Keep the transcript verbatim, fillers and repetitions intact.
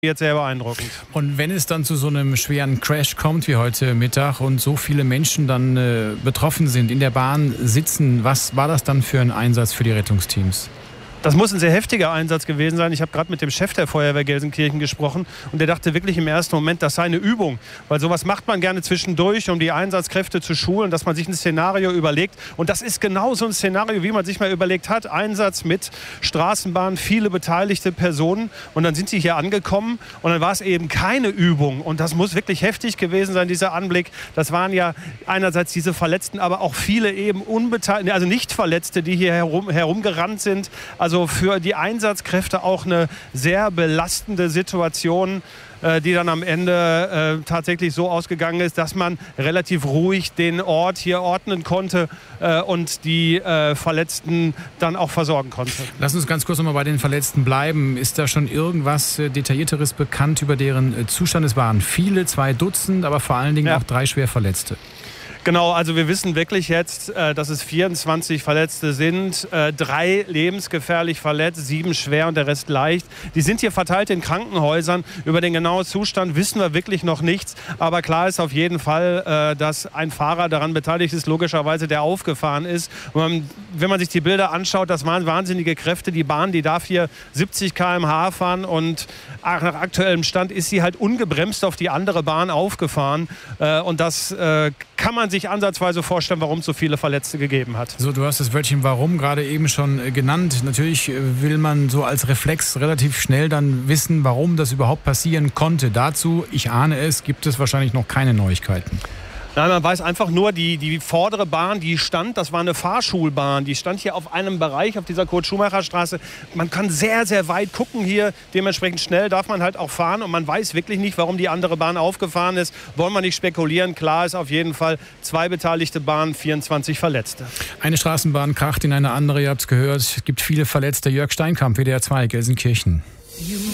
Jetzt sehr beeindruckend. Und wenn es dann zu so einem schweren Crash kommt wie heute Mittag und so viele Menschen dann äh, betroffen sind, in der Bahn sitzen, was war das dann für ein Einsatz für die Rettungsteams? Das muss ein sehr heftiger Einsatz gewesen sein. Ich habe gerade mit dem Chef der Feuerwehr Gelsenkirchen gesprochen und der dachte wirklich im ersten Moment, das sei eine Übung. Weil sowas macht man gerne zwischendurch, um die Einsatzkräfte zu schulen, dass man sich ein Szenario überlegt. Und das ist genau so ein Szenario, wie man sich mal überlegt hat. Einsatz mit Straßenbahn, viele beteiligte Personen. Und dann sind sie hier angekommen und dann war es eben keine Übung. Und das muss wirklich heftig gewesen sein, dieser Anblick. Das waren ja einerseits diese Verletzten, aber auch viele eben Unbeteiligte, also Nicht-Verletzte, die hier herum, herumgerannt sind. Also Also für die Einsatzkräfte auch eine sehr belastende Situation, die dann am Ende äh, tatsächlich so ausgegangen ist, dass man relativ ruhig den Ort hier ordnen konnte äh, und die äh, Verletzten dann auch versorgen konnte. Lass uns ganz kurz noch mal bei den Verletzten bleiben. Ist da schon irgendwas äh, Detaillierteres bekannt über deren äh, Zustand? Es waren viele, zwei Dutzend, aber vor allen Dingen ja. auch drei schwer Verletzte. Genau, also wir wissen wirklich jetzt, äh, dass es vierundzwanzig Verletzte sind, äh, drei lebensgefährlich verletzt, sieben schwer und der Rest leicht. Die sind hier verteilt in Krankenhäusern. Über den genauen Zustand wissen wir wirklich noch nichts. Aber klar ist auf jeden Fall, äh, dass ein Fahrer daran beteiligt ist, logischerweise, der aufgefahren ist. Und wenn man sich die Bilder anschaut, das waren wahnsinnige Kräfte. Die Bahn, die darf hier siebzig Kilometer pro Stunde fahren und nach aktuellem Stand ist sie halt ungebremst auf die andere Bahn aufgefahren. Äh, und das äh, kann man sich ansatzweise vorstellen, warum es so viele Verletzte gegeben hat. So, du hast das Wörtchen warum gerade eben schon äh, genannt. Natürlich äh, will man so als Reflex relativ schnell dann wissen, warum das überhaupt passieren konnte. Dazu, ich ahne es, gibt es wahrscheinlich noch keine Neuigkeiten. Nein, man weiß einfach nur, die, die vordere Bahn, die stand, das war eine Fahrschulbahn, die stand hier auf einem Bereich, auf dieser Kurt-Schumacher-Straße. Man kann sehr, sehr weit gucken hier, dementsprechend schnell darf man halt auch fahren und man weiß wirklich nicht, warum die andere Bahn aufgefahren ist. Wollen wir nicht spekulieren, klar ist auf jeden Fall, zwei beteiligte Bahnen, vierundzwanzig Verletzte. Eine Straßenbahn kracht in eine andere, ihr habt es gehört, es gibt viele Verletzte. Jörg Steinkamp, W D R zwei, Gelsenkirchen.